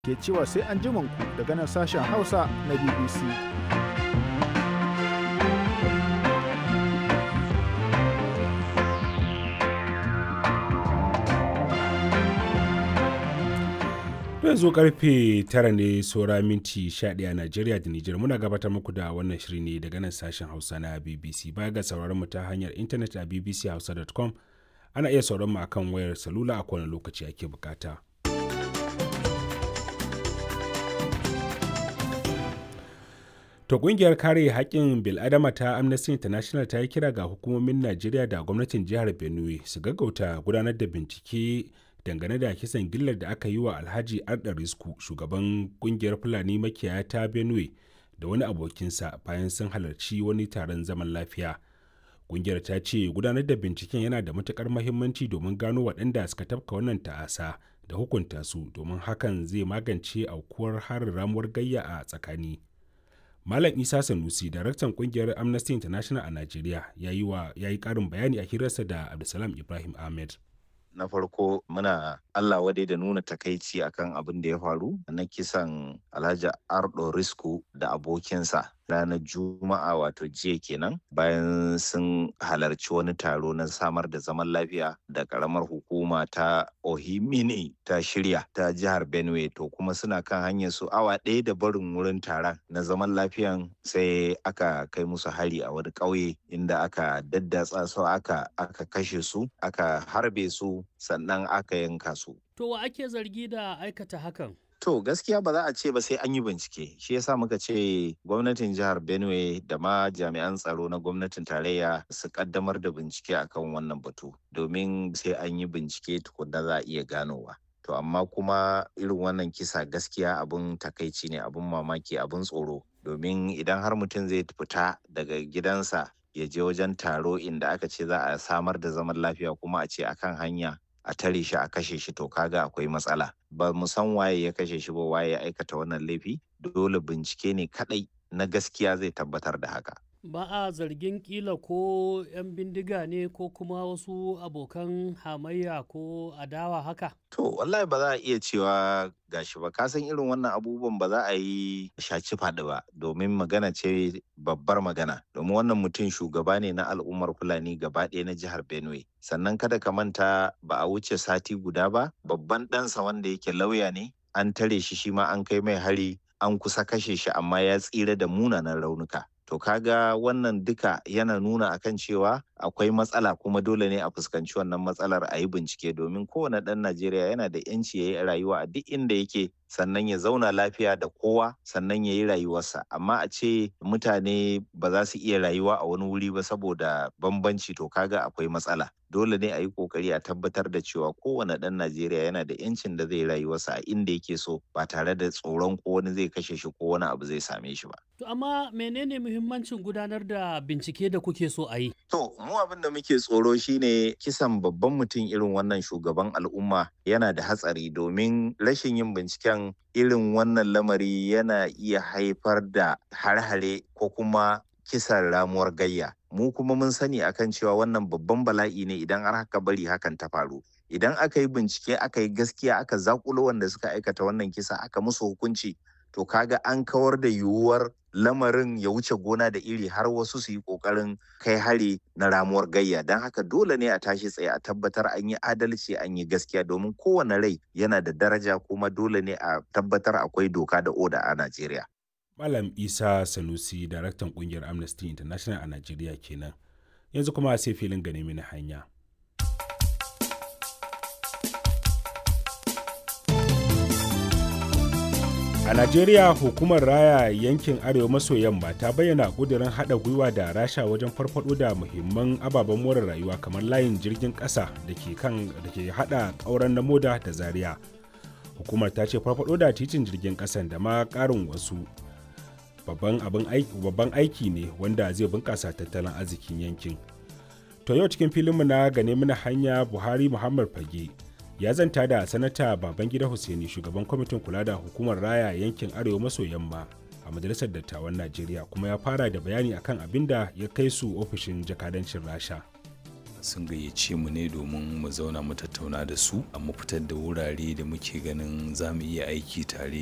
ke cewa sai an ku daga nan sashen Hausa na BBC. Yanzu karfe 9 ne saura minti 11 a Najeriya da Nijar. Muna gabatar muku da wannan shiri ne daga nan sashen Hausa na BBC. Baya ga sauraron mu ta hanyar intanet a bbchausa.com, ana iya sauraron mu akan wayar salula a kowane lokaci ake bukata. To kungiyar kare haƙƙin bil'adama ta Amnesty International ta yi kira ga hukumomin Najeriya da gwamnatin jihar Benue su gaggauta gudanar da bincike dangane da kisan gillar da aka yi wa Alhaji Arda Risku, shugaban kungiyar Fulani makiyaya ta Benue, da wani abokinsa bayan sun halarci wani taron zaman lafiya. Kungiyar ta ce gudanar da binciken yana da matukar mahimmanci domin gano waɗanda suka tafka wannan ta'asa da hukunta su, domin hakan zai magance aukuwar harin ramuwar gayya a tsakani. Malam Isa Sanusi, daraktan kungiyar Amnesty International a Najeriya, ya yi ƙarin bayani a hirarsa da Abdulsalam Ibrahim Ahmed. Na farko muna Allah wadai da nuna takaici akan abin da ya faru na kisan Alhaji Ardo Risku da abokinsa ranar Juma'a, wato jiya kenan, bayan sun halarci wani taro na samar da zaman lafiya da karamar hukuma ta Ohimini ta shirya ta jihar Benue. To kuma suna kan hanyar su awa ɗaya da barin wurin taron na zaman lafiyan sai aka kai musu hari a wani ƙauye inda aka daddatsa su, aka kashe su, aka harbe su, sannan aka yanka su. To wa ake zargi da aikata hakan? To gaskiya ba za a ce ba sai an yi bincike. Shi yasa muka ce gwamnatin jihar Benue da ma jami'an tsaro na gwamnatin tarayya su kaddamar da bincike akan wannan batu, domin sai an yi bincike tukunna za a iya ganowa. To amma kuma irin wannan kisa gaskiya abun takaici ne, abun mamaki, abun tsoro, domin idan har mutum zai fita daga gidansa ya je wajen taro inda aka ce za a samar da zaman lafiya, kuma a ce akan hanya a tare shi a kashe shi, to kaga akwai matsala. Ba mu san waye ya kashe shi ba, waye ya aikata wannan laifi. Dole bincike ne kadai na gaskiya zai tabbatar da haka. Ba a zargin kila ko 'yan bindiga ne ko kuma wasu abokan hamayya ko adawa haka? To wallahi ba za a iya cewa gashi ba. Ka san irin wannan abubuwan ba za a yi shaci faɗi ba, domin magana ce babbar magana. Domin wannan mutum shugaba ne na al'ummar Fulani gaba ɗaya na jihar Benue. Sannan kada ka manta ba a wuce sati guda ba, babban ɗansa wanda yake lauya ne, an tare shi ma an kai mai hari, an kusa kashe shi amma ya tsira da munanan raunuka. To kaga wannan duka yana nuna akan cewa akwai matsala, kuma dole ne a fuskanci wannan matsalar, a yi bincike, domin kowane ɗan Najeriya yana da 'yanci ya yi rayuwa a duk inda yake, sannan ya zauna lafiya da kowa, sannan ya yi rayuwarsa. Amma a ce mutane ba za su iya rayuwa a wani wuri ba saboda bambanci, to kaga akwai matsala. Dole ne a yi kokari a tabbatar da cewa kowane ɗan Najeriya yana da 'yancin da zai rayuwarsa a inda yake so, ba tare da tsoron ko wani zai kashe shi ko wani abu zai same shi ba. To amma menene muhimmancin gudanar da bincike da kuke so a yi? To mu abin da muke tsoro shine kisan babban mutum irin wannan shugaban al'umma yana da hatsari, domin rashin yin binciken irin wannan lamari yana iya haifar da har-hare ko kuma kisan ramuwar gayya. Mu kuma mun sani akan cewa wannan babban bala'i ne idan har haka bari hakan ta faru. Idan aka yi bincike, aka yi gaskiya, aka zakulo wanda suka aikata wannan kisa, aka musu hukunci, to kaga an kawar da yiwuwar lamarin ya wuce gona da iri har wasu su yi kokarin kai hari na ramuwar gayya. Don haka dole ne a tashi tsaye a tabbatar an yi adalci, an yi gaskiya, domin kowane rai yana da daraja, kuma dole ne a tabbatar akwai doka da oda a Najeriya. Malam Isa Sanusi, daraktan kungiyar Amnesty International a Najeriya kenan. Yanzu kuma sai filin gane mini hanya. A Najeriya, hukumar raya yankin Arewa maso yamma ta bayyana ƙudurin haɗa gwiwa da Rasha wajen farfaɗo da muhimman ababen more rayuwa kamar layin jirgin ƙasa da ke haɗa ƙauren na Moda da Zaria. Hukumar ta ce farfaɗo da titin jirgin ƙasan da ma ƙarin wasu babban aiki ne wanda zai bunƙasa tattalin arzikin yankin. To yau cikin filinmu na gane mana hanya, Buhari Muhammad Fage ya zanta da sanata Babangida Hussaini, shugaban kwamitin kula da hukumar raya yankin Arewa maso yamma a majalisar dattawan Najeriya, kuma ya fara da bayani akan abin da ya kai su ofishin jakadancin Rasha. sun gayyace mu ne domin mu zauna mu tattauna da su mu fitar da wurare da muke ganin za mu iya aiki tare